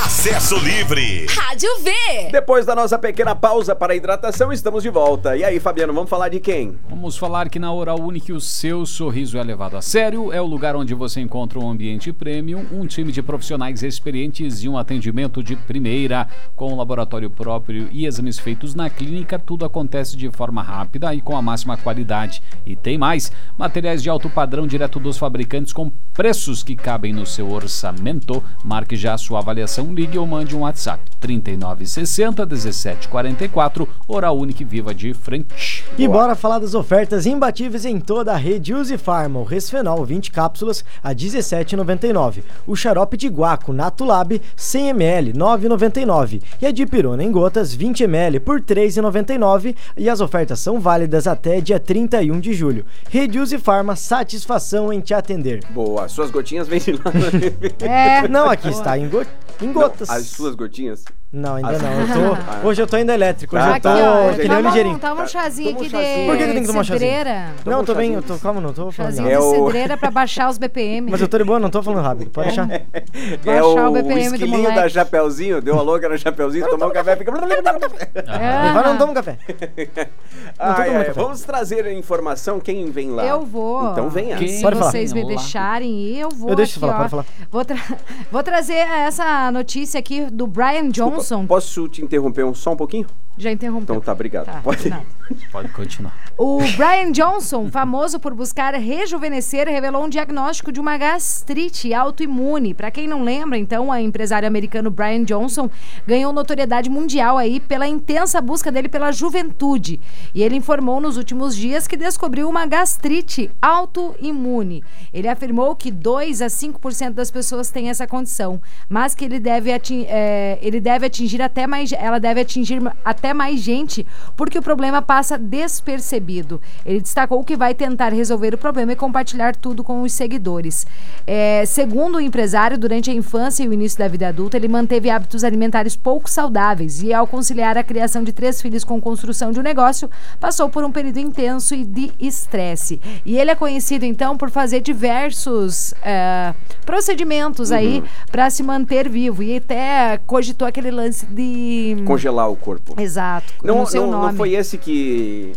Acesso livre. Rádio V. Depois da nossa pequena pausa para a hidratação, estamos de volta. E aí, Fabiano, vamos falar de quem? Vamos falar que na Oral Unique o seu sorriso é levado a sério. É o lugar onde você encontra um ambiente premium, um time de profissionais experientes e um atendimento de primeira. Com um laboratório próprio e exames feitos na clínica, tudo acontece de forma rápida e com a máxima qualidade. E tem mais, materiais de alto padrão direto dos fabricantes com preços que cabem no seu orçamento. Marque já a sua avaliação, ligue ou mande um WhatsApp 3960 1744, Oral Unique, viva de frente. E bora falar das ofertas imbatíveis em toda a rede Use Pharma. O Resfenol 20 cápsulas a R$ 17,99. O xarope de guaco Natulab 100 ml 9,99. E a dipirona em gotas 20 ml por R$ 3,99. E as ofertas são válidas até dia 31 de julho. Rede Use Pharma, satisfação em te atender. Boa, suas gotinhas vêm de lá. Não, aqui está em gotas. Não, as suas gotinhas? Não, ainda não. Hoje eu tô ainda elétrico. Hoje eu tô Aqui, que nem o ligeirinho. Toma um chazinho aqui de Por que tem que tomar cedreira? Não, tô bem, calma, não tô falando Chazinho nada. de cedreira pra baixar os BPM. Mas eu tô de boa, não tô falando rápido, pode deixar. É Baixar o o BPM do esquilinho moleque. da Chapeuzinho, deu a louca no Chapeuzinho, tomou um café, fica... Vai, não toma café. Vamos trazer a informação, quem vem lá? Eu vou. Então venha. Se Pode falar. vocês me deixarem ir, eu vou. Eu deixo você aqui, falar, ó. pode falar. Vou trazer essa notícia aqui do Brian Johnson. Posso te interromper só um pouquinho? Já interrompeu. Então tá, obrigado. Tá, Pode. não. Pode continuar. O Brian Johnson, famoso por buscar rejuvenescer, revelou um diagnóstico de uma gastrite autoimune. Para quem não lembra, então, o empresário americano Brian Johnson ganhou notoriedade mundial aí pela intensa busca dele pela juventude. E ele informou nos últimos dias que descobriu uma gastrite autoimune. Ele afirmou que 2 a 5% das pessoas têm essa condição, mas que ela deve atingir até mais gente, porque o problema passa despercebido. Ele destacou que vai tentar resolver o problema e compartilhar tudo com os seguidores. Segundo o empresário, durante a infância e o início da vida adulta, ele manteve hábitos alimentares pouco saudáveis e, ao conciliar a criação de 3 filhos com construção de um negócio, passou por um período intenso e de estresse. E ele é conhecido, então, por fazer diversos procedimentos aí para se manter vivo, e até cogitou aquele lance de Congelar o corpo. Exato. Não sei o nome. Não foi esse que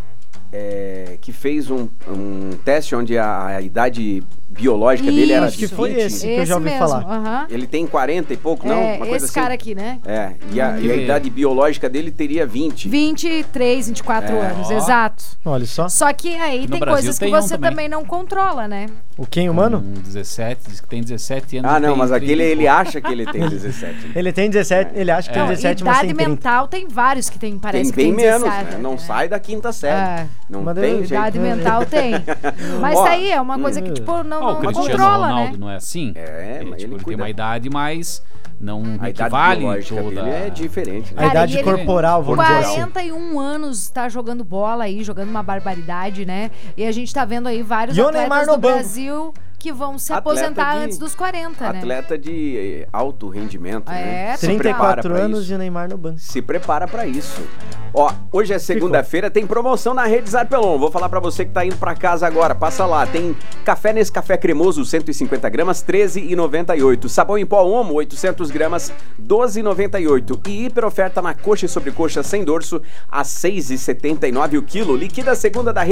fez um teste onde a idade biológica dele era Acho que 20? foi esse que eu já ouvi mesmo, falar. Ele tem 40 e pouco, não? Uma coisa esse assim? cara aqui, né? E a idade biológica dele teria 20. 23, 24 anos, exato. Olha só. Só que aí tem Brasil coisas que tem um você também não controla, né? O quem, humano? 17, diz que tem 17 anos. Ah, não, tem mas 30. aquele ele acha que ele tem 17. Ele tem 17, ele acha que tem 17, mas idade tem 30. mental tem vários que tem, parece Tem que bem tem menos, 17, né? Não sai da quinta série. Não Mas tem jeito. Idade mental tem. Mas Ó, isso aí é uma coisa que, tipo, não O Cristiano controla, Ronaldo né? não é assim? Mas Ele ele tem cuida. uma idade, mas não A idade equivale biológica toda... dele é diferente, né? A idade e ele, corporal, vamos dizer assim. 41 anos tá jogando bola aí, jogando uma barbaridade, né? E a gente tá vendo aí vários E o atletas Neymar do no banco. Brasil que vão se Atleta aposentar de- antes dos 40, né? Atleta de alto rendimento, né? É, Se prepara 34 pra anos isso. e o Neymar no banco. Se prepara pra isso. Ó, hoje é segunda-feira, tem promoção na Rede Zarpelon. Vou falar pra você que tá indo pra casa agora. Passa lá, tem café Nescafé cremoso, 150 gramas, R$13,98. Sabão em pó Omo, 800 gramas, R$12,98. E hiper oferta na coxa e sobrecoxa sem dorso, a R$6,79 o quilo. Liquida a segunda da